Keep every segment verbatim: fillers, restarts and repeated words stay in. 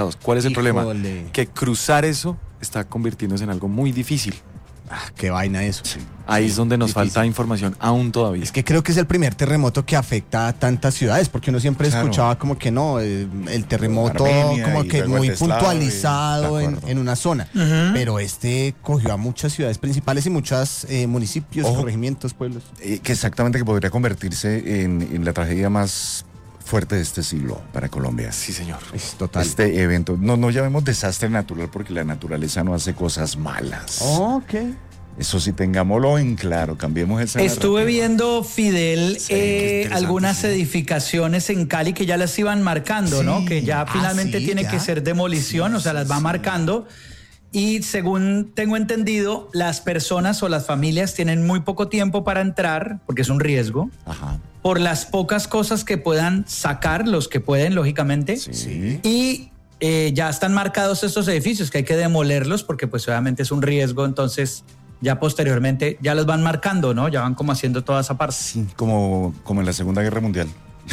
afectados. ¿Cuál es el Híjole. problema? Que cruzar eso está convirtiéndose en algo muy difícil. Ah, qué vaina eso. Sí. Ahí Sí, es donde nos difícil. falta información aún todavía. Es que creo que es el primer terremoto que afecta a tantas ciudades, porque uno siempre Claro. escuchaba como que no, eh, el terremoto Armenia como y que luego el muy Teslao, puntualizado y- de en, acuerdo. en una zona. Ujú. Pero este cogió a muchas ciudades principales y muchos municipios, Ojo. corregimientos, pueblos. Eh, que exactamente que podría convertirse en, en la tragedia más fuerte de este siglo para Colombia. Sí, señor. Es total. Este evento, no, no llamemos desastre natural porque la naturaleza no hace cosas malas. Oh, ok. Eso sí, tengámoslo en claro, cambiemos esa Estuve narrativa. viendo, Fidel, Sí, qué eh, interesante, algunas sí. edificaciones en Cali que ya las iban marcando, Sí. ¿no? Que ya Ah, finalmente sí, tiene ya. que ser demolición, Sí, o sea, sí, las va sí. marcando. Y según tengo entendido, las personas o las familias tienen muy poco tiempo para entrar, porque es un riesgo, Ajá. por las pocas cosas que puedan sacar, los que pueden, lógicamente. Sí. Y eh, ya están marcados estos edificios que hay que demolerlos porque pues obviamente es un riesgo, entonces ya posteriormente ya los van marcando, ¿no? Ya van como haciendo toda esa parte. Sí, como, como en la Segunda Guerra Mundial.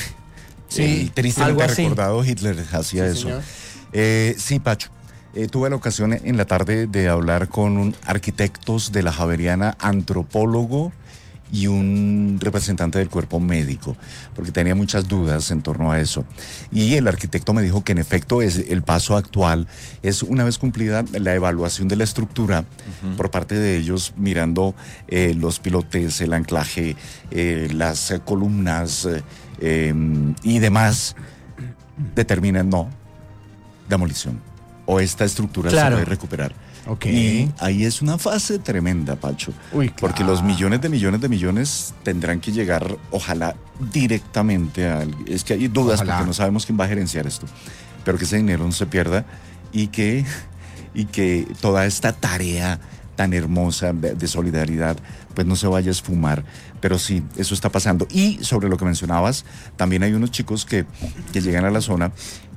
Sí, Eh, tristemente algo así. recordado, Hitler hacía Sí, eso. señor. Eh, sí, Pacho. Eh, tuve la ocasión en la tarde de hablar con un arquitectos de la Javeriana, antropólogo y un representante del cuerpo médico, porque tenía muchas dudas en torno a eso. Y el arquitecto me dijo que en efecto es el paso actual es, una vez cumplida la evaluación de la estructura uh-huh. por parte de ellos, mirando eh, los pilotes, el anclaje, eh, las eh, columnas eh, eh, y demás, determinan no, demolición. O esta estructura claro. se puede recuperar. Okay. Y ahí es una fase tremenda, Pacho. Uy, porque claro. los millones de millones de millones tendrán que llegar, ojalá, directamente a... Es que hay dudas Ojalá. porque no sabemos quién va a gerenciar esto. Pero que ese dinero no se pierda y que, y que toda esta tarea tan hermosa de, de solidaridad pues no se vaya a esfumar. Pero sí, eso está pasando. Y sobre lo que mencionabas, también hay unos chicos que, que llegan a la zona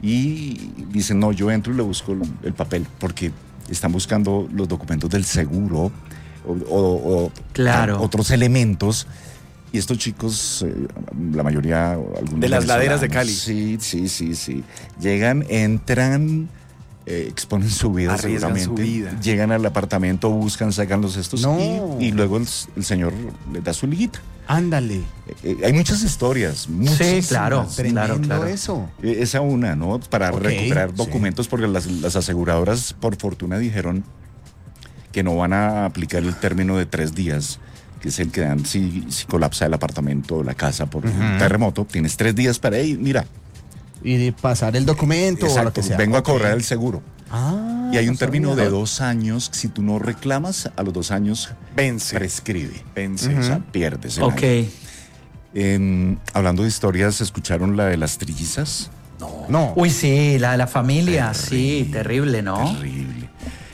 y dicen, no, yo entro y le busco el, el papel, porque están buscando los documentos del seguro o, o, o claro. otros elementos. Y estos chicos, eh, la mayoría... algunos de las laderas de Cali. Sí, sí, sí, sí. Llegan, entran... Eh, exponen su vida, arriesgan seguramente, su vida. Llegan al apartamento, buscan, sacan los estos no. y, y luego el, el señor les da su liguita. Ándale. Eh, eh, hay muchas historias, muchas. Sí, claro, Tremendo claro, claro. eso. Eh, esa una, ¿no? Para Okay, recuperar documentos, sí. porque las, las aseguradoras, por fortuna, dijeron que no van a aplicar el término de tres días, que es el que dan si, si colapsa el apartamento o la casa por uh-huh. un terremoto. Tienes tres días para ir, mira. Y de pasar el documento Exacto, o lo que sea. vengo okay. a cobrar el seguro. Ah, y hay un no término sabía. de dos años, si tú no reclamas, a los dos años vence. Prescribe. Vence. Uh-huh. O sea, pierdes el Ok. año. Eh, hablando de historias, ¿escucharon la de las trillizas? No. No. Uy, sí, la de la familia, Terrible, sí, terrible, ¿no? Terrible.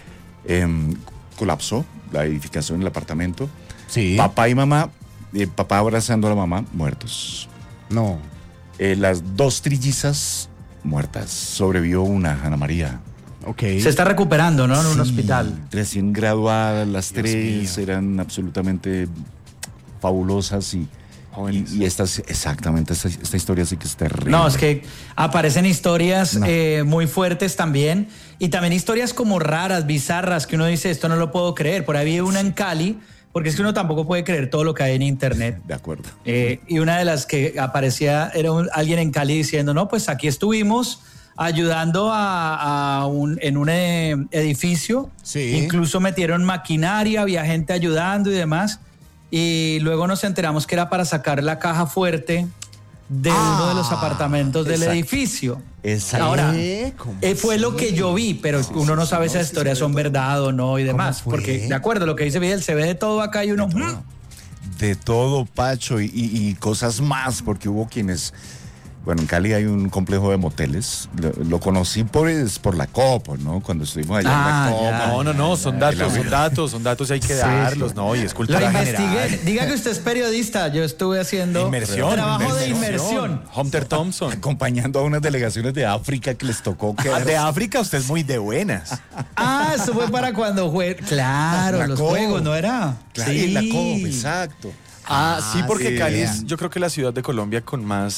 Eh, colapsó la edificación, el apartamento. Sí. Papá y mamá, eh, papá abrazando a la mamá, muertos. No. Eh, las dos trillizas muertas. Sobrevivió una, Ana María. Ok. Se está recuperando, ¿no? En un Sí, hospital. Recién graduadas, las Dios tres mío. eran absolutamente fabulosas y, Jóvenes. y, y estas, exactamente, esta, esta historia sí que es terrible. No, es que aparecen historias No. eh, muy fuertes también y también historias como raras, bizarras, que uno dice, esto no lo puedo creer. Por ahí vi una en Cali, porque es que uno tampoco puede creer todo lo que hay en internet. De acuerdo. Eh, y una de las que aparecía era un, alguien en Cali diciendo, no, pues aquí estuvimos ayudando a, a un, en un eh, edificio. Sí. Incluso metieron maquinaria, había gente ayudando y demás. Y luego nos enteramos que era para sacar la caja fuerte de Ah, uno de los apartamentos del exacto. edificio. Exacto. Ahora, ¿Eh? ¿Cómo eh, fue así? lo que yo vi, pero Sí, uno sí, no sí, sabe no, si las sí, historias se ve son todo. verdad o no y demás. fue? Porque, de acuerdo, lo que dice Miguel, se ve de todo acá y uno... De todo. De todo, Pacho, y, y, y cosas más, porque hubo quienes... Bueno, en Cali hay un complejo de moteles. Lo, lo conocí por, es, por la Copa, ¿no? Cuando estuvimos allá Ah, en la ya. Copa. No, no, no, son La- datos, la- son datos, son datos, hay que Sí, darlos, sí. ¿no? Y es Lo cultura investigué. general. Diga que usted es periodista. Yo estuve haciendo Inmersión. trabajo de inmersión. Hunter Thompson. Acompañando a unas delegaciones de África que les tocó que Ah, de África usted es muy de buenas. Ah, eso fue para cuando fue. Claro, La los Copa. juegos, ¿no era? Claro, y la Copa, exacto. Ah, sí, porque sí. Cali es, yo creo que la ciudad de Colombia con más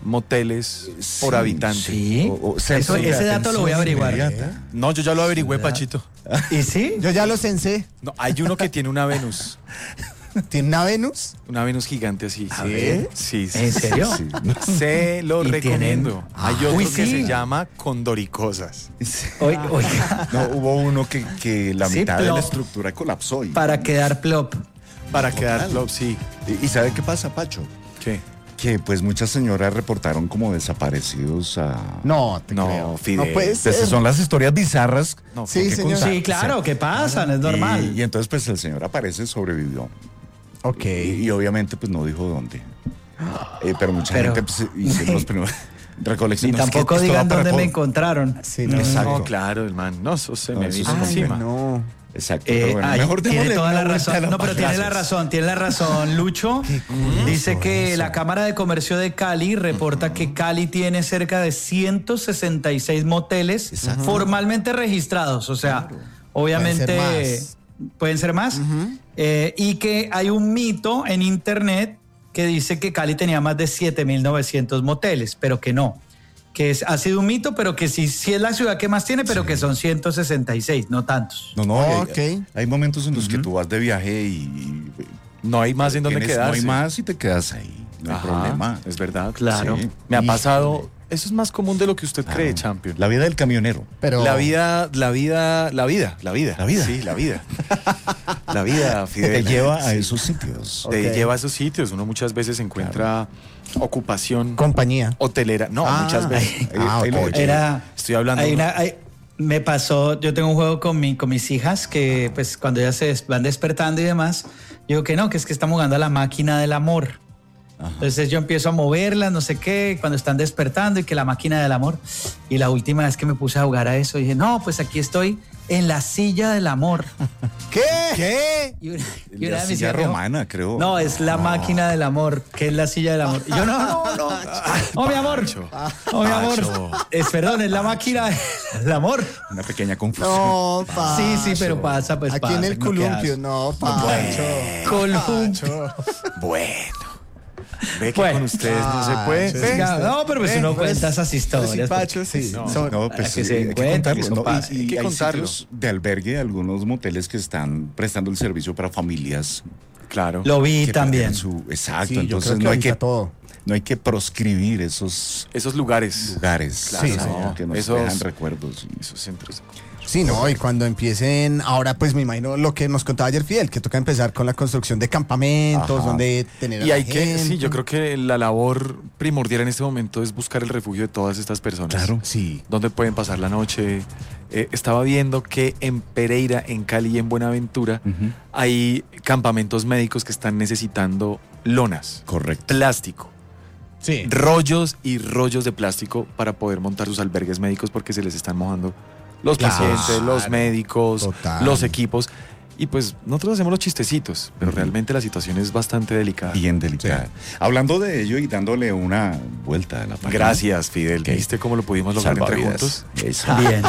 moteles Sí, por habitante. Sí, O- o Eso- centros de ese dato lo voy a atención averiguar. inmediata. No, yo ya lo averigüé, Pachito. ¿Y sí? Yo ya lo censé. No, hay uno que tiene una Venus. ¿Tiene una Venus? Una Venus gigante así. A ver. Sí, sí. ¿En serio? Sí. Se lo Y recomiendo. tienen- Hay otro Uy, que sí. se llama Condoricosas. Oy- Oiga, No, hubo uno que, que la Sí, mitad de plop. la estructura colapsó. Y, para quedar plop. Para quedar flop, sí. y- ¿y sabe qué pasa, Pacho? ¿Qué? Que pues muchas señoras reportaron como desaparecidos a... No, te No, creo. Fidel. No puede ser. Esas son las historias bizarras. No, Sí, que señor. contar. Sí, claro, ¿qué pasan? Es normal. Y, y entonces pues el señor aparece, sobrevivió. Ok. Y, y obviamente pues no dijo dónde. Eh, pero mucha Pero- gente pues, hizo los primeros Y recolecciones. No, es que tampoco esto digan da para dónde me todo. encontraron. Sí, no. Exacto. No, claro, hermano. No, eso se No, me eso vino sí me- encima. no. Exacto. Eh, pero bueno, ay, mejor tiene démosle toda una la vuelta a razón. la No, pero tiene la gracias. razón, tiene la razón, Lucho. Dice que la Cámara de Comercio de Cali reporta que Cali tiene cerca de ciento sesenta y seis moteles Exacto. formalmente registrados. O sea, obviamente Pueden ser más. pueden ser más. Eh, y que hay un mito en internet que dice que Cali tenía más de siete mil novecientos moteles, pero que no. Que es, ha sido un mito, pero que sí, sí es la ciudad que más tiene, pero que son ciento sesenta y seis, no tantos. No, no, hay- Ok. hay, hay momentos en los que tú vas de viaje y, y No hay más en donde tienes- quedarse. No hay más y te quedas ahí. No hay Ajá, problema. Es verdad. Claro. Sí. Me ha Y- pasado. Eso es más común de lo que usted cree, Champion. La vida del camionero. Pero La vida, la vida, la vida, la vida. La vida. Sí, la vida. La vida, Fidel. Te lleva a Sí. esos sitios. Te Ok. lleva a esos sitios. Uno muchas veces encuentra ocupación compañía. hotelera. No, Ah, muchas veces. Ahí- Ah, ahí lo- oye. Era, Estoy hablando. hay una- hay- me pasó, yo tengo un juego con, mi, con mis hijas que pues cuando ellas se des- van despertando y demás, yo digo que no, que es que estamos jugando a la máquina del amor. Entonces yo empiezo a moverlas, no sé qué, cuando están despertando y que la máquina del amor. Y la última vez que me puse a jugar a eso, dije, no, pues aquí estoy en la silla del amor. ¿Qué? ¿Qué? Y una, y La una de mis silla hijas me dijo, romana, creo. no, es la máquina del amor, que es la silla del amor. Y yo, no, no, no. Oh, mi amor. Oh, mi amor. Pacho. Es, perdón, es la máquina del amor. Una pequeña confusión. No, Pacho. Sí, sí, pero pasa, pues Aquí pasa, en el ¿no? ¿Qué columpio. haces? No, Pacho. Columpio. Bueno. Ve que Bueno. con ustedes no se Ah, puede. sí, Ve. Oiga, no, pero pues Ve, uno pues, cuenta esas historias. Pacho, sí. No, Son- No, Para pues que sí, se hay que encuentren, contarlo, eso ¿no? pasa. Y, y Hay que hay contarlo. sitios de albergue, algunos moteles que están prestando el servicio para familias. Claro. Lo vi que también. perdieron su- exacto, Sí, yo entonces creo que no hay ahorita que todo. no hay que proscribir esos Esos lugares. lugares Claro, Sí, ¿no? señor. que nos Esos- dejan recuerdos. y- Esos centros. Sí, no, y cuando empiecen, ahora pues me imagino lo que nos contaba ayer Fidel, que toca empezar con la construcción de campamentos, Ajá. donde tener a Y la hay que, gente. sí, yo creo que la labor primordial en este momento es buscar el refugio de todas estas personas. Claro. Sí. Donde pueden pasar la noche. Eh, estaba viendo que en Pereira, en Cali y en Buenaventura Ujú. hay campamentos médicos que están necesitando lonas, Correcto. plástico, Sí. rollos y rollos de plástico para poder montar sus albergues médicos porque se les están mojando los Claro. pacientes, los médicos, Total. los equipos. Y pues nosotros hacemos los chistecitos, pero realmente la situación es bastante delicada. Bien delicada. Hablando de ello y dándole una vuelta a la página. Gracias, Fidel. Ok. ¿Viste cómo lo pudimos lograr entre Salvavidas. juntos? Eso. Bien.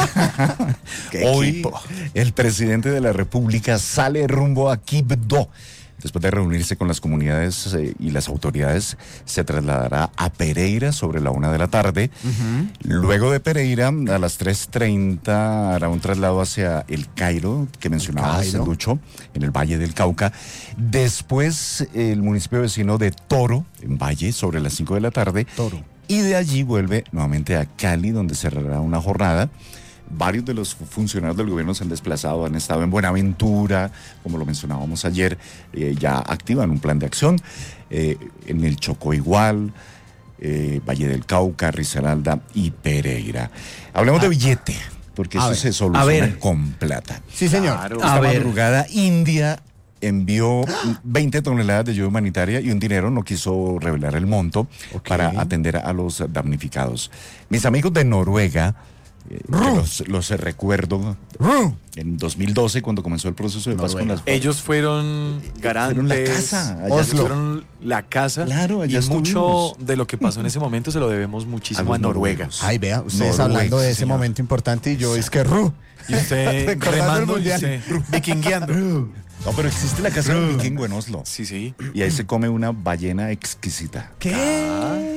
Qué Hoy equipo. el presidente de la República sale rumbo a Quibdó. Después de reunirse con las comunidades eh, y las autoridades, se trasladará a Pereira sobre la una de la tarde. Luego de Pereira, a las tres treinta, hará un traslado hacia el Cairo, que mencionaba Cairo. Lucho, en el Valle del Cauca. Después, el municipio vecino de Toro, en Valle, sobre las cinco de la tarde. Toro. Y de allí vuelve nuevamente a Cali, donde cerrará una jornada. Varios de los funcionarios del gobierno se han desplazado, han estado en Buenaventura, como lo mencionábamos ayer, eh, ya activan un plan de acción. Eh, en el Chocó igual, eh, Valle del Cauca, Risaralda y Pereira. Hablemos de billete, porque A eso ver. se A soluciona ver. con plata. Sí, señor. Claro. Esta A ver. madrugada, India envió veinte toneladas de ayuda humanitaria y un dinero, no quiso revelar el monto, Ok. para atender a los damnificados. Mis amigos de Noruega, eh, que los, los recuerdo en dos mil doce, cuando comenzó el proceso de paz con Noruega. las Ellos fueron garantes. Fueron la casa, allá Oslo. Fueron la casa. Claro, allá y mucho estuvimos. de lo que pasó en ese momento se lo debemos muchísimo A a, los Noruega. noruegos. Ay, vea, ustedes Noruegos, hablando de sí, ese señor. momento importante y yo es que ru. Y usted Recordando el remando y mundial. usted vikingueando. No, pero existe la casa del vikingo en Oslo. Sí, sí. Y ahí se come una ballena exquisita. ¿Qué?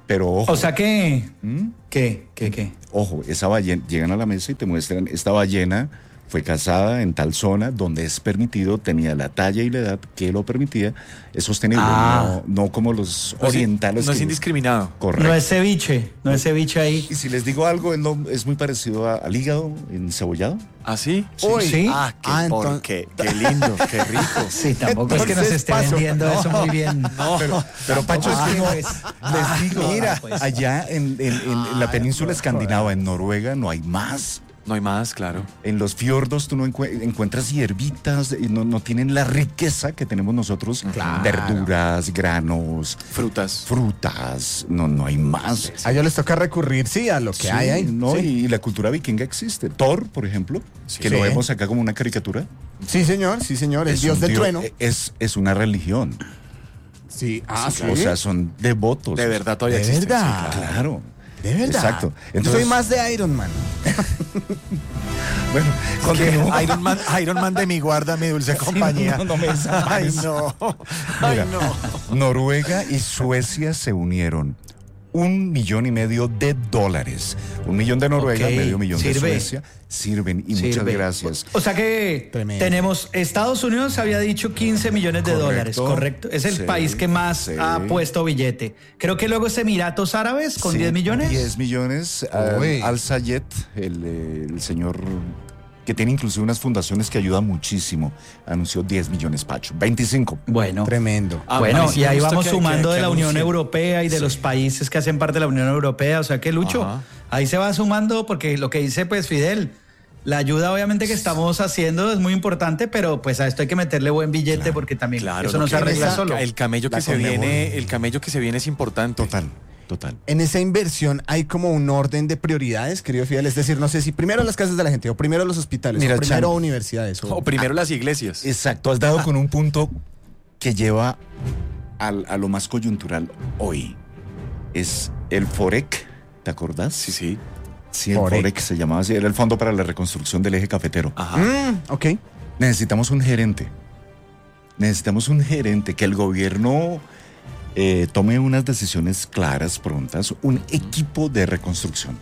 Pero ojo. O sea que... ¿Mm? ¿Qué? ¿Qué? ¿Qué? Ojo, esa ballena, llegan a la mesa y te muestran, esta ballena fue cazada en tal zona donde es permitido, tenía la talla y la edad que lo permitía, es sostenible, Ah. no, no como los No es- orientales. No es que- indiscriminado. Correcto. No es ceviche, no es ceviche ahí. Y si les digo algo, es, lo- es muy parecido a- al hígado encebollado. ¿Ah, sí? Uy. Sí. Ah, qué, Ah, por- entonces- qué, qué lindo, qué rico. Sí, tampoco es que nos Entonces, esté paso. vendiendo eso muy bien. No, Pero, pero Pacho, es Ah, que no, pues. les digo, Mira, pues. allá en, en- en- en la península escandinava, en Noruega, no hay más. no hay más, claro. En los fiordos tú no encue- encuentras hierbitas, y no, no tienen la riqueza que tenemos nosotros. Claro. Verduras, granos, Frutas. frutas, no, no hay más. A ellos les toca recurrir, sí, a lo que Sí, hay ahí. ¿no? Sí. Y la cultura vikinga existe. Thor, por ejemplo, que Sí. lo vemos acá como una caricatura. Sí, señor, sí, señor, el es dios un del dio- trueno. Es, es una religión. Sí, ah, sí. O sea, son devotos. De verdad todavía ¿De existe. verdad? Sí, claro. Claro. De verdad. Exacto. Yo Entonces, soy más de Iron Man. Bueno, continúo. Iron Man, Iron Man de mi guarda, mi dulce compañía. no, no me Ay, sabes. no. Ay, Mira, no. Noruega y Suecia se unieron. Un millón y medio de dólares. Un millón de Noruega, Ok, medio millón de sirve. Suecia. Sirven y muchas Sirve. gracias. O sea que Tremendo. tenemos, Estados Unidos había dicho quince millones de Correcto. dólares, correcto. Es el Sí, país que más sí. ha puesto billete. Creo que luego es Emiratos Árabes con Sí, diez millones. diez millones. Uy. Al Al-Sayed, el, eh, el señor que tiene inclusive unas fundaciones que ayudan muchísimo, anunció diez millones, Pacho. veinticinco. Bueno. Tremendo. Ah, a Bueno, mí sí y me ahí gusta vamos que- sumando que- de que la Unión anuncien. Europea y de los países que hacen parte de la Unión Europea. O sea que Lucho, Ajá. ahí se va sumando porque lo que dice pues Fidel, la ayuda obviamente que estamos haciendo es muy importante, pero pues a esto hay que meterle buen billete porque también Claro, eso lo no se que- arregla esa- solo. El camello que La se Conmebol. viene, el camello que se viene es importante. Total, total. En esa inversión hay como un orden de prioridades, querido Fidel. Es decir, no sé si primero las casas de la gente, o primero los hospitales, Mira, o primero Chan, universidades. O... O primero las iglesias. Exacto, has dado con un punto que lleva al- a lo más coyuntural hoy. Es el FOREC, ¿te acordás? Sí, sí. Sí, el FOREC. FOREC se llamaba así, era el Fondo para la Reconstrucción del Eje Cafetero. Ajá. Mm, ok. Necesitamos un gerente. Necesitamos un gerente, que el gobierno eh, tome unas decisiones claras, prontas, un equipo de reconstrucción.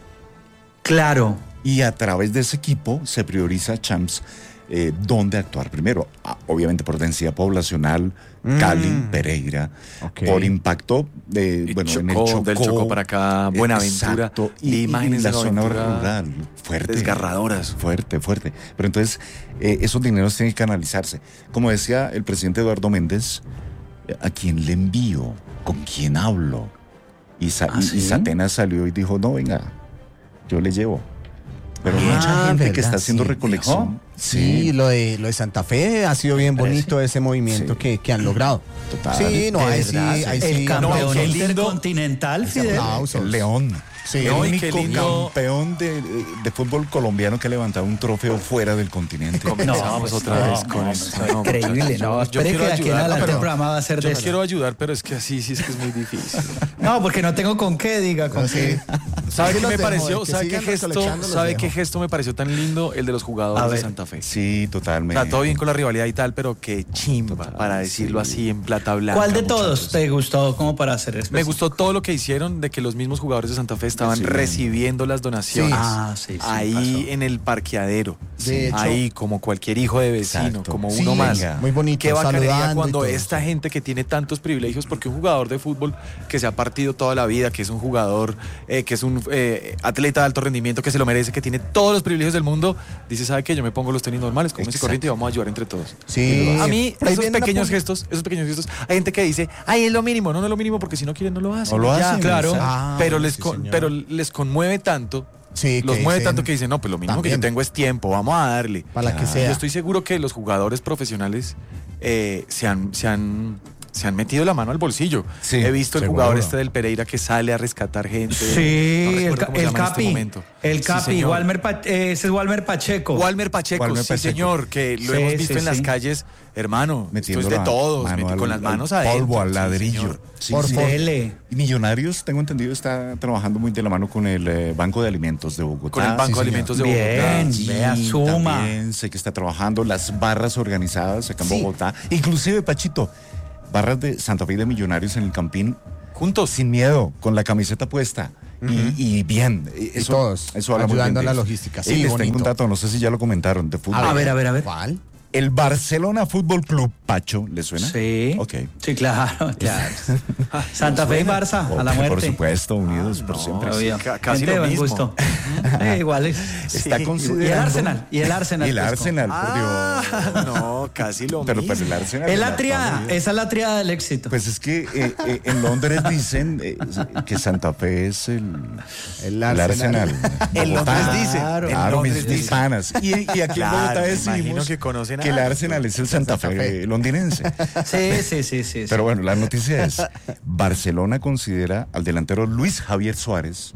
Claro. Y a través de ese equipo se prioriza, Champs, eh, dónde actuar primero. Ah, obviamente por densidad poblacional, Cali, Mm. Pereira, Ok. por impacto de, Y bueno, en el Chocó, Chocó. del Chocó para acá, Buenaventura, Exacto. Y, y y imágenes la de zona Buenaventura rural, fuerte. desgarradoras. Fuerte, fuerte. Pero entonces, eh, esos dineros tienen que canalizarse. Como decía el presidente Eduardo Méndez, eh, ¿a quién le envío? ¿Con quién hablo? Y, Sa- ¿Ah, y- sí? y Satena salió y dijo, no, venga, yo le llevo. Pero Ah, mucha gente que ¿verdad? está haciendo Sí. recolección. Sí, lo de, lo de Santa Fe ha sido bien bonito ese movimiento Sí. que, que han logrado. Total. Sí, no, De ahí sí, verdad, ahí el sí. campeón No, qué lindo. intercontinental, Fidel. Aplausos. El León. Sí. El No, y único qué lindo. campeón de, de fútbol colombiano que ha levantado un trofeo fuera del continente. Comenzamos pues, otra no, vez con no, eso. no, No, increíble, muchachos, no. yo- Espere yo que quiero de aquí en ayudar, adelante pero el programa va a ser yo de eso. quiero ayudar, pero es que así sí es que es muy difícil. No, porque no tengo con qué, diga, con qué. ¿Sabe Sí qué los me dejo, pareció? eh, que ¿Sabe qué sigan gesto? recolectando, los ¿Sabe dejo. qué gesto me pareció tan lindo? El de los A jugadores de ver. Santa Fe. Sí, O totalmente. sea, todo bien con la rivalidad y tal, pero qué chimba, para decirlo así en plata blanca. ¿Cuál de todos muchachos. te gustó como para hacer especial? Me gustó todo lo que hicieron de que los mismos jugadores de Santa Fe estaban Sí. recibiendo las donaciones. Sí. Ah, sí, sí, ahí pasó. en el parqueadero. De hecho- ahí como cualquier hijo de vecino, Exacto. como Sí, uno más. venga. Muy bonito. Qué bacanería saludando y cuando todo. esta gente que tiene tantos privilegios, porque un jugador de fútbol que se ha partido toda la vida, que es un jugador, eh, que es un eh, atleta de alto rendimiento, que se lo merece, que tiene todos los privilegios del mundo, dice, ¿sabe qué? Yo me pongo los tenis normales, como ese Exacto. corriente y vamos a ayudar entre todos. Sí. A mí, Por ahí esos viene una pequeños pu- gestos, esos pequeños gestos, hay gente que dice, ay, es lo mínimo, no, no es lo mínimo, porque si no quieren no lo hacen. No lo y ya, hacen, claro. exacto. Ah, pero, les sí, con- señor. pero les conmueve tanto, Sí, los que mueve dicen, tanto que dicen, no, pues lo mínimo que yo también. tengo es tiempo, vamos a darle. Para la que Y sea. yo estoy seguro que los jugadores profesionales eh, se, han, se, han, se han metido la mano al bolsillo. Sí, He visto el seguro. jugador este del Pereira que sale a rescatar gente. Sí, No el, recuerdo ca- cómo se el llama en este Capi. momento. El Sí, Capi, señor. Walmer Pa- eh, ese es Walmer Pacheco. Walmer Pacheco, Walmer sí Pacheco. señor, que lo Sí, hemos visto sí, en las sí. calles, hermano, Metiendo esto es de la todos, mano meti- al- con las manos al adentro. polvo, al sí, ladrillo. señor. Sí, Por sí. favor. Dele. Y Millonarios, tengo entendido, está trabajando muy de la mano con el eh, Banco de Alimentos de Bogotá. Con el Banco sí, de señor. Alimentos de Bien. Bogotá. Vea, suma. También sé que está trabajando las barras organizadas acá en Sí. Bogotá. Inclusive, Pachito, barras de Santa Fe y de Millonarios en el Campín Juntos. Sin miedo, con la camiseta puesta. Uh-huh. y, y bien. Eso, y todos eso habla muy bien ayudando de a la eso. logística. Sí, y les bonito. tengo un dato, no sé si ya lo comentaron, de fútbol. A ver, a ver, a ver. ¿Cuál? El Barcelona Fútbol Club, Pacho, ¿le suena? Sí. Ok. Sí, claro, claro. Santa Fe y Barça, a la Ok, muerte. Por supuesto, unidos Ah, por no, siempre. obvio. C- casi Gente lo de buen mismo. gusto. eh, igual es. Está Sí. considerando... Y el Arsenal, y el Arsenal. Y el pues, Arsenal, por Ah, Dios. no, casi lo Pero mismo. pues el Arsenal... Es la la triada, toda vida. esa es la triada del éxito. Pues es que eh, eh, en Londres dicen eh, que Santa Fe es el, El el Arsenal. Arsenal. En Bogotá. Londres dicen. Claro. En Claro, Londres mis, mis dicen. panas. Y, y aquí Claro, en Bogotá me decimos imagino que conocen que el a- Arsenal es el Santa Fe, Fe. londinense. Sí, sí, sí, sí. Pero bueno, la noticia es, Barcelona considera al delantero Luis Javier Suárez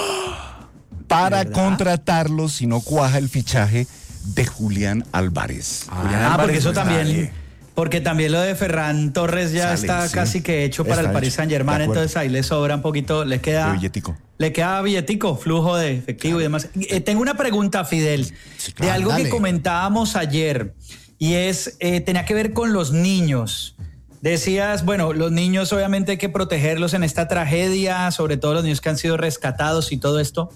para ¿Verdad? contratarlo si no cuaja el fichaje de Julián Álvarez. Julián Ah, Álvarez porque eso no es también. nadie. Porque también lo de Ferran Torres ya Sale, está sí. casi que hecho para Está el Paris hecho, Saint Germain, de acuerdo. entonces ahí le sobra un poquito, le queda. De billetico. Le queda billetico, flujo de efectivo y demás. Eh, tengo una pregunta, Fidel, Sí, claro. de algo Dale. que comentábamos ayer, y es, eh, tenía que ver con los niños. Decías, bueno, los niños obviamente hay que protegerlos en esta tragedia, sobre todo los niños que han sido rescatados y todo esto.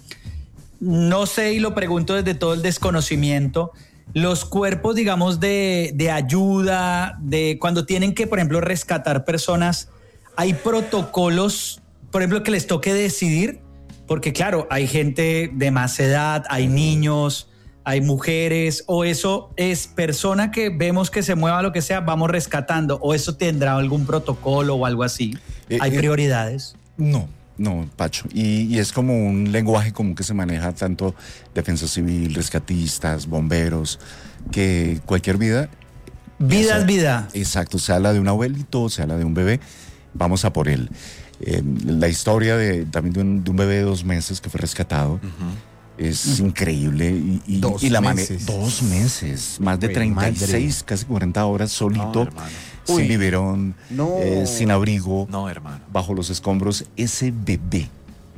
No sé, y lo pregunto desde todo el desconocimiento, los cuerpos, digamos, de, de ayuda, de cuando tienen que, por ejemplo, rescatar personas, ¿hay protocolos, por ejemplo, que les toque decidir? Porque claro, hay gente de más edad, hay niños, hay mujeres, o eso es persona que vemos que se mueva lo que sea, vamos rescatando, o eso tendrá algún protocolo o algo así. Eh, ¿Hay eh, prioridades? No, no, Pacho. Y, y es como un lenguaje común que se maneja tanto defensa civil, rescatistas, bomberos, que cualquier vida... Vida sea- es vida. Exacto, sea la de un abuelito, sea la de un bebé, vamos a por él. Eh, la historia de, también de un, de un bebé de dos meses que fue rescatado es increíble. Y, y- Dos y la mane- meses. Dos meses, más de Güey, treinta y seis, madre. casi cuarenta horas solito, No, hermano. sin Uy. biberón, No. eh, sin abrigo, No, hermano. bajo los escombros. Ese bebé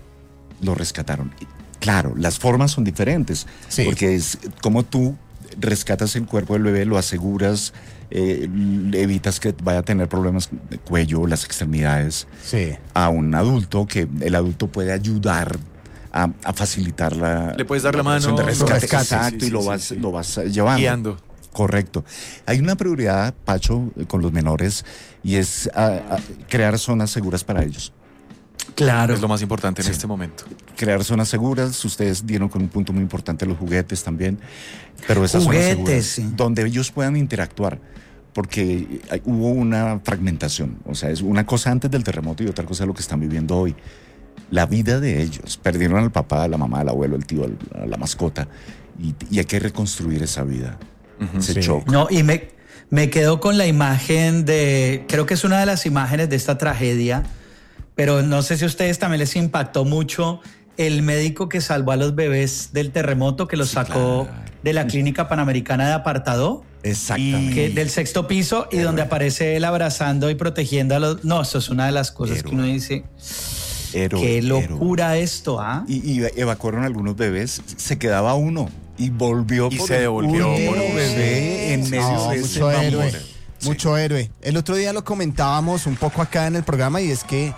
lo rescataron. Y, Claro, las formas son diferentes, Sí. porque es como tú rescatas el cuerpo del bebé, lo aseguras, eh, evitas que vaya a tener problemas de cuello, las extremidades, Sí. a un adulto, que el adulto puede ayudar a, a facilitar la... Le puedes dar la operación mano, de rescate, rescate, exacto, sí, y sí, lo sí, vas, sí. lo vas eh, llevando. Guiando. Correcto. Hay una prioridad, Pacho, eh, con los menores, y es ah, ah, crear zonas seguras para ellos. Claro. Es lo más importante en Sí. este momento. Crear zonas seguras, ustedes dieron con un punto muy importante los juguetes también, pero esas zonas Juguetes, seguras sí. donde ellos puedan interactuar, porque hay- hubo una fragmentación, o sea, es una cosa antes del terremoto y otra cosa lo que están viviendo hoy. La vida de ellos, perdieron al papá, a la mamá, al abuelo, al tío, al- a la mascota, y, y hay que reconstruir esa vida, ese Sí. shock. No, y me, me quedo con la imagen de, creo que es una de las imágenes de esta tragedia, pero no sé si a ustedes también les impactó mucho el médico que salvó a los bebés del terremoto, que los Sí, sacó claro. de la clínica panamericana de Apartado, Exactamente. que del sexto piso, y donde aparece él abrazando y protegiendo a los... No, eso es una de las cosas que uno dice, Héroe, qué héroe. locura esto, ¿ah? Y, y evacuaron algunos bebés, se quedaba uno y volvió Y por se devolvió un por un bebé en medio No, de ese mucho héroe. mamor. Mucho héroe. El otro día lo comentábamos un poco acá en el programa y es que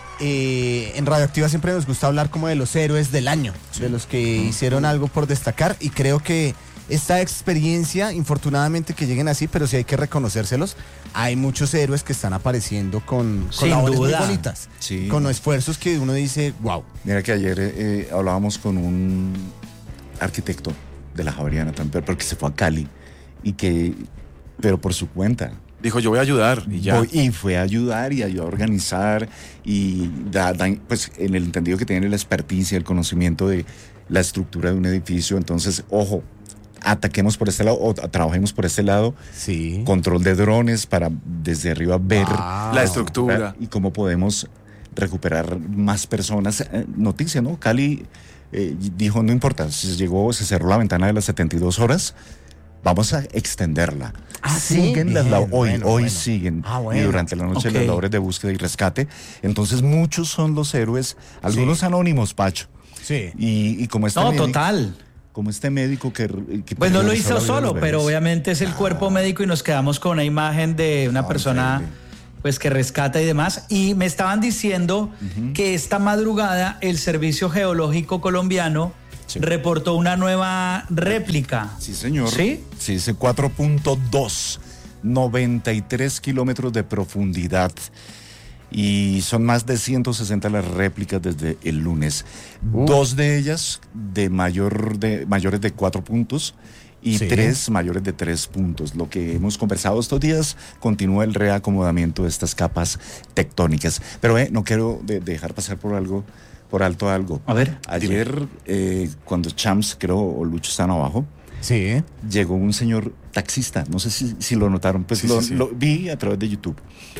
eh, en Radioactiva siempre nos gusta hablar como de los héroes del año, de los que hicieron algo por destacar, y creo que esta experiencia, infortunadamente que lleguen así, pero sí hay que reconocérselos, hay muchos héroes que están apareciendo con, con Sin labores muy duda. bonitas, Sí. con esfuerzos que uno dice, wow. Mira que ayer eh, hablábamos con un arquitecto de la Javeriana también, porque se fue a Cali y que, pero por su cuenta. Dijo, yo voy a ayudar y ya. Voy- y fue a ayudar y ayudó a organizar y da, da- pues en el entendido que tiene la experticia, el conocimiento de la estructura de un edificio. Entonces, ojo, ataquemos por este lado o tra- trabajemos por este lado. Sí. Control de drones para desde arriba ver Wow. La estructura. y cómo podemos recuperar más personas. Eh, noticia, ¿no? Cali eh, dijo, no importa, se llegó, se cerró la ventana de las setenta y dos horas, vamos a extenderla. Ah, sí. Siguen las Bien, lab- hoy, bueno, hoy bueno. siguen. Ah, bueno. Y durante la noche Ok. las labores de búsqueda y rescate. Entonces muchos son los héroes, algunos anónimos, Pacho. Sí. Y, y como este No, médico- total. como este médico que, que Pues no lo regresó a hizo la vida de solo, los pero bebés. obviamente es el cuerpo médico y nos quedamos con una imagen de una No, persona increíble. pues que rescata y demás. Y me estaban diciendo uh-huh. que esta madrugada el Servicio Geológico Colombiano sí. reportó una nueva réplica. Sí, señor. ¿Sí? Sí, dice cuatro punto dos, noventa y tres kilómetros de profundidad. Y son más de ciento sesenta las réplicas desde el lunes. Uh. Dos de ellas de, mayor de mayores de cuatro puntos y sí. tres mayores de tres puntos. Lo que hemos conversado estos días, continúa el reacomodamiento de estas capas tectónicas. Pero eh, no quiero de, dejar pasar por algo, por alto algo. A ver. Ayer, eh, cuando Champs, creo, o Lucho están abajo, sí. llegó un señor taxista. No sé si, si lo notaron, pues sí, lo, sí, sí. lo vi a través de YouTube.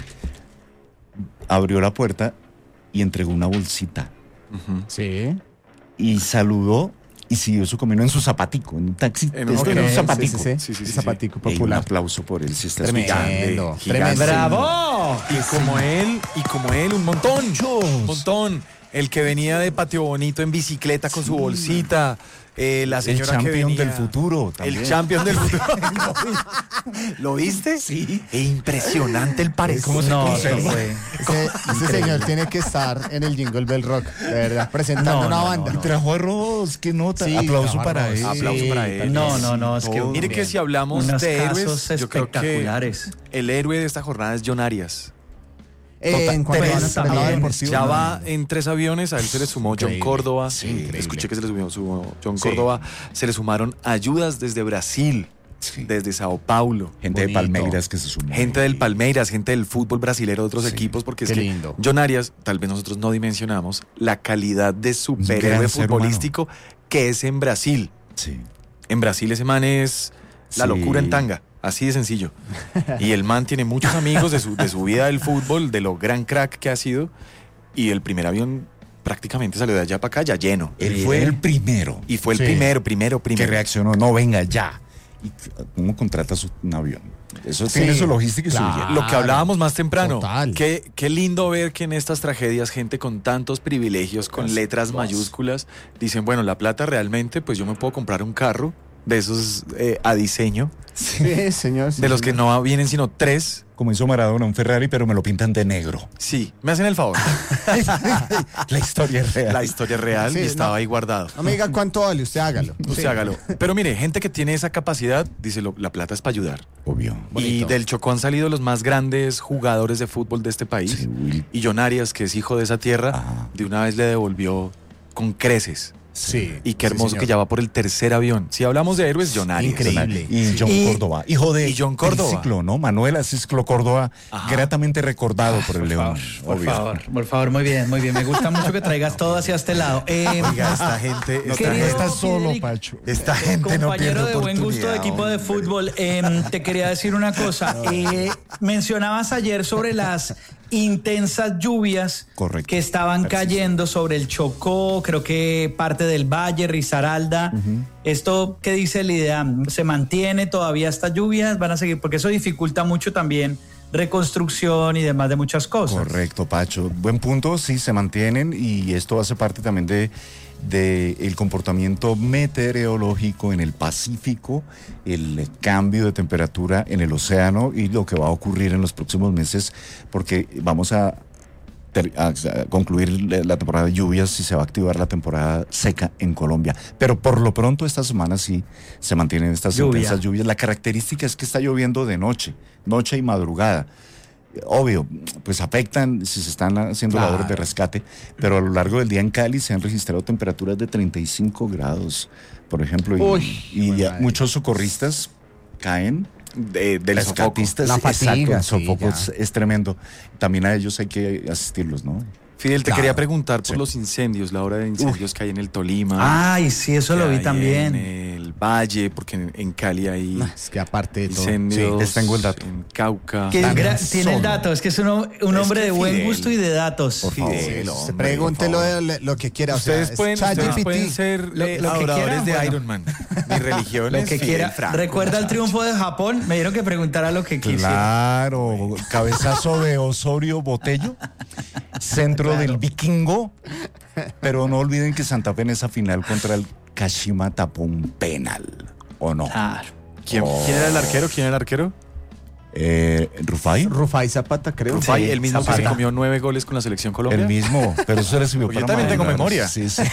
Abrió la puerta y entregó una bolsita. Uh-huh. Sí. Y saludó y siguió su camino en su zapatico, en un taxi. En un, okay. en un zapatico. Sí, sí, sí. sí, sí, sí zapatico sí. popular. Y un aplauso por él, si está tremendo, escuchando. Tremendo. ¡Bravo! Y como él, y como él, un montón. Un montón. El que venía de Patio Bonito en bicicleta con sí. su bolsita. Eh, la señora el que venía, del futuro también. El champion del futuro. ¿Lo viste? Sí. E impresionante el parecido. ¿Cómo se no, conserva? Ese, ese señor tiene que estar en el Jingle Bell Rock, de verdad, presentando no, una no, banda. No, no. Y trajo arroz, qué nota. Sí, aplauso para arroz, él. Aplauso sí, para él. No, no, no, es que oh, mire que si hablamos unos de héroes, casos espectaculares. Yo creo que el héroe de esta jornada es John Arias. Eh, en cuanto a la deportivo, ya va en tres aviones, a él se le sumó John Córdoba, sí, escuché que se le subió, subió John sí. Córdoba, se le sumaron ayudas desde Brasil, sí. desde Sao Paulo. Gente bonito. De Palmeiras que se sumó. Gente del Palmeiras, gente del fútbol brasilero de otros sí. equipos, porque Qué es que lindo. John Arias, tal vez nosotros no dimensionamos la calidad de superhéroe futbolístico que es en Brasil. Sí. En Brasil ese man es la sí. locura en tanga. Así de sencillo. Y el man tiene muchos amigos de su, de su vida del fútbol, de lo gran crack que ha sido. Y el primer avión prácticamente salió de allá para acá ya lleno. Él fue el primero. Y fue el sí. primero, primero, primero. Que reaccionó, no, venga, ya. ¿Y cómo contratas un avión? Eso sí. tiene su logística y claro. su... Lo que hablábamos más temprano. Total. Qué, qué lindo ver que en estas tragedias gente con tantos privilegios, con Las letras dos. mayúsculas, dicen, bueno, la plata realmente, pues yo me puedo comprar un carro de esos eh, a diseño. Sí, señor. Sí, de los señor. que no vienen sino tres. Como hizo Maradona, un Ferrari, pero me lo pintan de negro. Sí, me hacen el favor. La historia es real. La historia es real sí, y estaba no, ahí guardado. No me diga cuánto vale, usted hágalo. Usted sí. hágalo. Pero mire, gente que tiene esa capacidad, dice, lo, la plata es para ayudar. Obvio. Bonito. Y del Chocó han salido los más grandes jugadores de fútbol de este país. Sí, y John Arias, que es hijo de esa tierra, ah. de una vez le devolvió con creces. Sí. Y qué hermoso sí, que ya va por el tercer avión. Si hablamos de héroes, John Arias. Increíble. Y John y, Córdoba, hijo de y John Córdoba. Ciclo, ¿no? Manuel Asisclo Córdoba, Ajá. gratamente recordado ah, por el por León. Favor, por favor, por favor, muy bien, muy bien. Me gusta mucho que traigas todo hacia este lado. Eh, Oiga, esta gente no está solo, Pacho. Esta gente no pierde compañero de buen gusto de equipo de fútbol. Eh, te quería decir una cosa. Eh, mencionabas ayer sobre las intensas lluvias Correcto. que estaban cayendo sobre el Chocó, creo que parte del Valle, Risaralda. Uh-huh. ¿Esto qué dice el IDEAM? ¿Se mantiene todavía estas lluvias? ¿Van a seguir? Porque eso dificulta mucho también reconstrucción y demás de muchas cosas. Correcto, Pacho. Buen punto, sí, se mantienen y esto hace parte también de de el comportamiento meteorológico en el Pacífico, el cambio de temperatura en el océano y lo que va a ocurrir en los próximos meses, porque vamos a, ter, a, a concluir la temporada de lluvias y se va a activar la temporada seca en Colombia. Pero por lo pronto esta semana sí se mantienen estas Lluvia. intensas lluvias. La característica es que está lloviendo de noche, noche y madrugada. Obvio, pues afectan si se están haciendo claro. labores de rescate, pero a lo largo del día en Cali se han registrado temperaturas de treinta y cinco grados, por ejemplo, Uy, y, y ya muchos socorristas caen. De, del rescatistas, la fatiga, exacto, el sí, sofoco es, es tremendo. También a ellos hay que asistirlos, ¿no? Fidel, te claro. quería preguntar por sí. los incendios, la hora de incendios Uf. que hay en el Tolima. Ay, sí, eso lo vi también. En el Valle, porque en, en Cali hay no, es que aparte de todo. incendios. Sí, les tengo el dato. En Cauca. Que gra- tiene el dato, es que es un, un hombre de buen Fidel, gusto y de datos. Por favor. Fidel, hombre, pregúntelo por favor. lo que quiera. Ustedes, o sea, pueden, ustedes pueden ser lo, lo adoradores quieran, de bueno. Iron Man. Mi religión Lo es que Fidel quiera. Franco. Recuerda el triunfo de Japón. Me dieron que preguntara lo que quisiera. Claro, cabezazo de Osorio Botello, centro claro. del Vikingo. Pero no olviden que Santa Fe en esa final contra el Kashima tapó un penal, ¿o no? Claro. ¿Quién, oh. ¿Quién era el arquero? ¿Quién era el arquero? Eh, ¿Rufai? Rufai Zapata, creo. Rufai, Sí, el mismo Zapata. que se comió nueve goles con la selección Colombia. El mismo, pero eso le sirvió Yo para también tengo madurar. memoria. Sí, sí.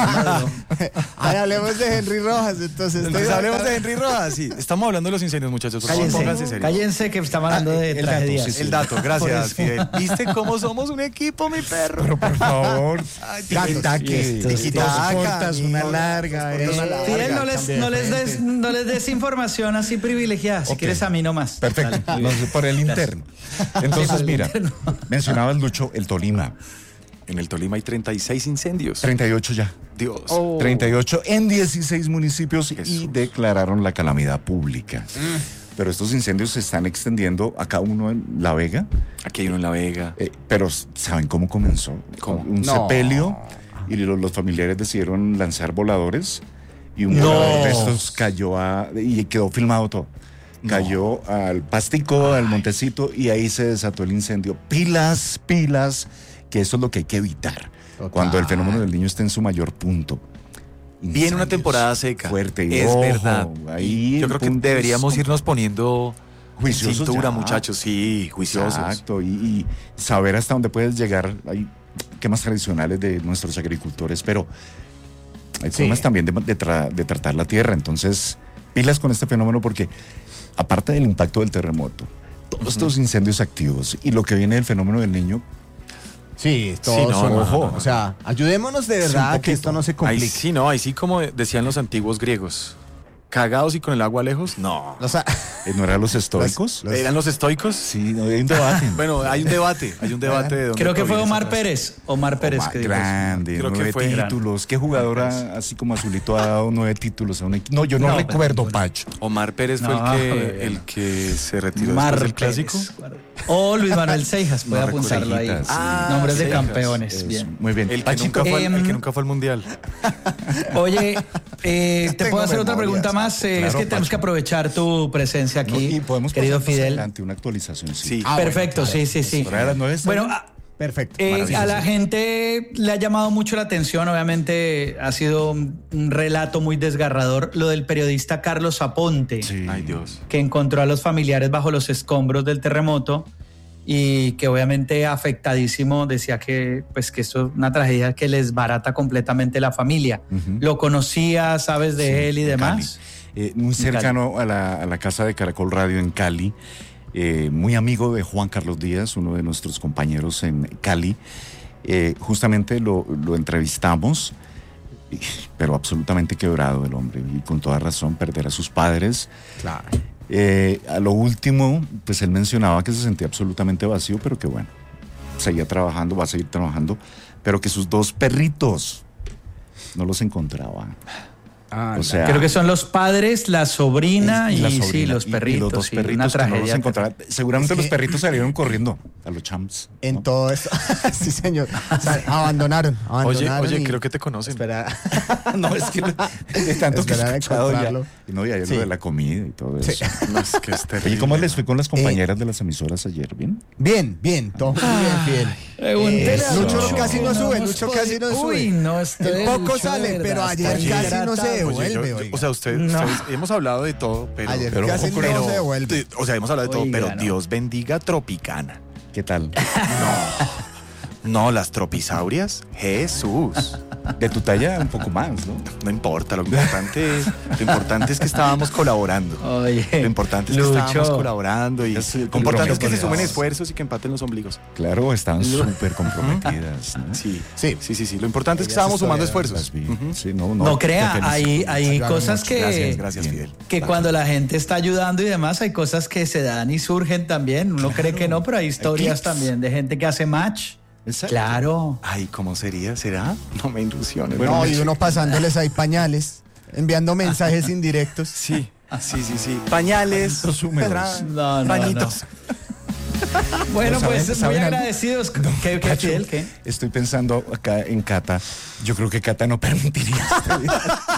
Ay, hablemos de Henry Rojas, entonces. Entonces hablemos de Henry Rojas. Sí, estamos hablando de los incendios, muchachos. Por favor, Cállense, pónganse serios. cállense que estamos hablando de el dato, tragedias. sí, sí. El dato, Por gracias, eso. Fidel. ¿Viste cómo somos un equipo, mi perro? Pero por favor, Ay, tic-tac, estos dos tic-tac, cortas, una amigo, larga. dos eh. cortas, una larga. Fidel, no les, Cambia no, de les des, frente. no les des información así privilegiada. Si Ok. quieres, a mí nomás. Perfecto, Dale, no sé, por el interno. Entonces, por el mira, interno. mencionabas, Lucho, el Tolima. En el Tolima hay treinta y seis incendios. treinta y ocho ya. Dios. Oh. treinta y ocho en dieciséis municipios y Jesús. declararon la calamidad pública. Pero estos incendios se están extendiendo a cada uno en La Vega. Aquí hay uno en La Vega. Eh, pero ¿saben cómo comenzó? ¿Cómo? Un No. sepelio y los, los familiares decidieron lanzar voladores y un No. volador de estos cayó a... y quedó filmado todo. Cayó al pastico, al montecito y ahí se desató el incendio. Pilas, pilas, que eso es lo que hay que evitar Total. cuando el fenómeno del niño esté en su mayor punto. Viene una Incendios. temporada seca. Fuerte y es ojo, verdad. ahí Yo el creo que punto deberíamos es- irnos poniendo Juiciosos cintura, ya. muchachos. Sí, juiciosos. Exacto, y, y saber hasta dónde puedes llegar. Hay temas tradicionales de nuestros agricultores, pero hay Sí. formas también de, de tra- de tratar la tierra. Entonces, pilas con este fenómeno porque, aparte del impacto del terremoto, todos estos incendios activos y lo que viene del fenómeno del niño, Sí, todos Sí, no, son- no, no, no. O sea, ayudémonos de Sí, un verdad que poquito. esto no se Ahí complique. sí, no, ahí sí como decían los antiguos griegos. Cagados y con el agua lejos, no. O sea, eh, ¿no eran los estoicos? Los- ¿Eran los estoicos? Sí, no, hay un debate. Bueno, hay un debate, hay un debate de dónde Creo que fue proviene esa Omar frase. Pérez. Omar Pérez Omar, que dijo eso. grande, Creo que nueve fue títulos. ¿Qué jugadora, así como Azulito, ha dado nueve títulos a un equipo? No, yo no, No, recuerdo, pero- Pacho. Omar Pérez fue No, el que joder. el que se retiró Mar después del clásico. Pérez. O Luis Manuel Seijas, puede No apuntarlo ahí. recuerdo. Ah, Nombres de Seijas. campeones. Eso, Bien. muy bien. El que, Pachito, nunca fue, al- el que Em, nunca fue al mundial. Oye, eh, te Tengo puedo hacer otra memoria, pregunta más. Eh, claro, es que tenemos Pacho. que aprovechar tu presencia ¿no? aquí, Y podemos querido pasar más Fidel. adelante una actualización. Sí. Sí. Ah, Perfecto, bueno, sí, sí, sí. Por ahí a las nueve está Bueno, bien. a- perfecto. eh, Maravilloso. a la gente le ha llamado mucho la atención, obviamente ha sido un, un relato muy desgarrador, lo del periodista Carlos Aponte, Sí. Ay, Dios. que encontró a los familiares bajo los escombros del terremoto y que obviamente afectadísimo decía que pues que esto es una tragedia que les barata completamente la familia. Ujú. ¿Lo conocía, sabes de Sí, él y en demás? Cali. Eh, muy cercano a la, a la casa de Caracol Radio en Cali. Eh, muy amigo de Juan Carlos Díaz, uno de nuestros compañeros en Cali. Eh, justamente lo, lo entrevistamos, y- pero absolutamente quebrado el hombre y con toda razón perder a sus padres. Claro. Eh, a lo último, pues él mencionaba que se sentía absolutamente vacío, pero que bueno, seguía trabajando, va a seguir trabajando, pero que sus dos perritos no los encontraba. Ah, O sea, Creo que son los padres, la sobrina y, la sí, sobrina, los y- perritos. Y, los dos sí, perritos una que no los tragedia. encontraban. Seguramente Es que- los perritos salieron corriendo a los champs. En ¿no? todo esto. Sí, señor. O sea, abandonaron. Oye, abandonaron oye, y- creo que te conocen. Espera. No, es que de tanto que he Esperar a escuchado ya. encontrarlo. Y no, y ayer Sí. lo de la comida y todo eso. Sí. No, es que es terrible. Oye, ¿cómo les fue con Eh, las compañeras de las emisoras ayer? ¿Bien? Bien, bien. Todo muy bien, Fidel. Pregúntele Eh, a Lucho Lucho. casi no sube, hemos Lucho casi no podido- sube. Uy, no, estoy El poco Lucho, sale, de pero verdad, ayer está casi no se hidratado. Oye, yo- vuelve, yo- oiga. o sea, usted, No. ustedes- hemos hablado de todo, pero... Ayer pero casi ojo, no pero- se devuelve. de- o sea, hemos hablado de todo, Oiga, pero no. Dios bendiga Tropicana. ¿Qué tal? No, las tropisaurias, Jesús. De tu talla un poco más, ¿no? No importa, lo importante, lo importante es que estábamos colaborando. Oye, Lo importante es que Lucho. estábamos colaborando y Es el lo importante es que se compromiso. sumen esfuerzos y que empaten los ombligos. Claro, estaban súper comprometidas. ¿no? Sí, Sí. sí, sí, sí. Lo importante es que Ellas estábamos sumando todavía esfuerzos. Las vi. Ujú. Sí, no, no, No te crea, felicito. hay, hay Ayudaron cosas mucho. que, Gracias, gracias, Bien. Fidel. que cuando la gente está ayudando y demás, hay cosas que se dan y surgen también. Uno cree que no, pero hay historias clics. también de gente que hace match. Exacto. Claro. Ay, ¿cómo sería? ¿Será? No me ilusiones. No, y uno pasándoles ahí pañales, enviando mensajes indirectos. Sí, sí, sí, sí. Pañales, Pañitos húmedos. tra- No, no, pañitos. Bueno, ¿Saben- pues muy saben algo? agradecidos. ¿Qué, qué, Pacho, Fidel, qué? Estoy pensando acá en Cata. Yo creo que Cata no permitiría esto.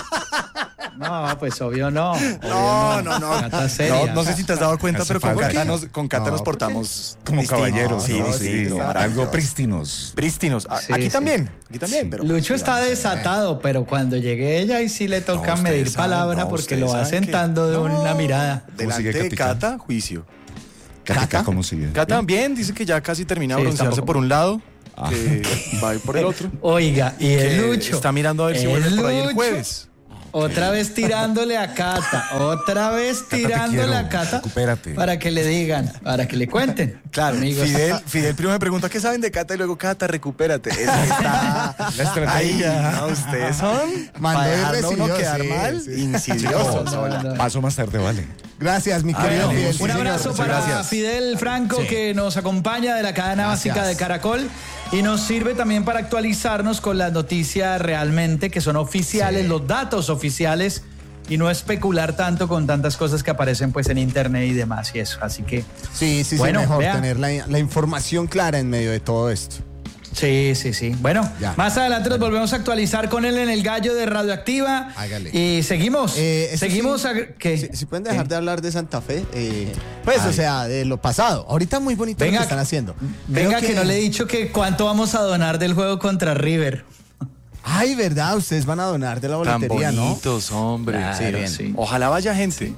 No, pues obvio no. Obvio No, no, no. Cata seria. No, no sé si te has dado cuenta, Hace pero con falta. Cata nos, con Cata No, nos ¿por qué? portamos Como distinto. caballeros, Sí, ¿no? sí, Sí, sí, algo maravilloso. prístinos. Prístinos. A- Sí, aquí sí. también, aquí también, Sí. pero... Lucho está desatado, pero cuando llegue ella ahí sí le toca ustedes medir saben, palabra no, porque ustedes lo va saben que- sentando de No, una mirada. Delante sigue de Catica? Cata, juicio. Cata, ¿cómo sigue? Cata también dice que ya casi termina de Sí, broncearse tampoco. por un lado, que va a ir por el otro. Oiga, y que el Lucho. está mirando a ver si el vuelve por ahí el Lucho, jueves. Otra vez tirándole a Cata, otra vez te tirándole quiero, a Cata recupérate. para que le digan, para que le cuenten. Claro, amigos. Fidel, Fidel primero me pregunta qué saben de Cata y luego Cata, recupérate. Esa está La estrategia. ahí, ¿no? Ustedes son Mandó para y dejarlo a uno recibió, quedar sí, mal, sí. insidiosos. No, no, no. Paso más tarde, vale. Gracias, mi querido Bueno, Fidel. Sí, un señor, abrazo muchas para gracias. Fidel Franco, Sí. que nos acompaña de la cadena Gracias. básica de Caracol y nos sirve también para actualizarnos con las noticias realmente que son oficiales, Sí. los datos oficiales, y no especular tanto con tantas cosas que aparecen pues en internet y demás y eso. Así que Sí, sí, Bueno, sí, mejor vea. tener la, la información clara en medio de todo esto. sí, sí, sí. Bueno, Ya. más adelante nos volvemos a actualizar con él en el gallo de Radioactiva. Hágale. Y seguimos. Eh, eso seguimos sí, a, ¿qué? Si, si pueden dejar de hablar de Santa Fe, eh, pues, Ay. o sea, de lo pasado. Ahorita muy bonito Venga, lo que están haciendo. Venga, Creo que... no le he dicho que cuánto vamos a donar del juego contra River. Ay, ¿verdad? Ustedes van a donar de la Tan boletería, ¿no? bonitos, hombre. Claro, Sí, bien. sí. Ojalá vaya gente.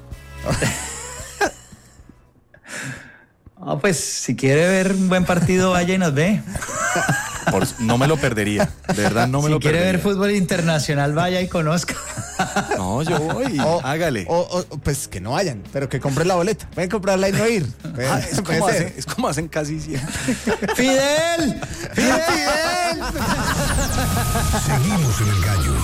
Ah, pues si quiere ver un buen partido, vaya y nos ve. Por- no me lo perdería. De verdad, no me si lo quiere perdería. ver fútbol internacional, vaya y conozca. No, yo voy. O- Hágale. O, o- pues que no vayan, pero que compren la boleta. Pueden comprarla y no ir. Puede- Ah, es, puede como ser. hacen, es como hacen casi siempre. ¡Fidel! ¡Fidel! ¡Fidel! Seguimos en el gallo.